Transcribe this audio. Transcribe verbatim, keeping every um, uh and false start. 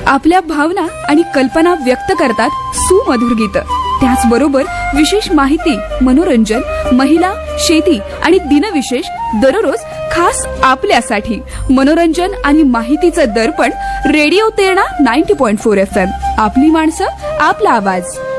आपल्या भावना आणि कल्पना व्यक्त करतात सुमधुर गीत. त्याचबरोबर विशेष माहिती, मनोरंजन, महिला, शेती आणि दिनविशेष दररोज खास आपल्यासाठी. मनोरंजन आणि माहितीचं दर्पण रेडिओ तेरणा नव्वद पॉइंट चार एफ एम. आपली माणसं, आपला आवाज.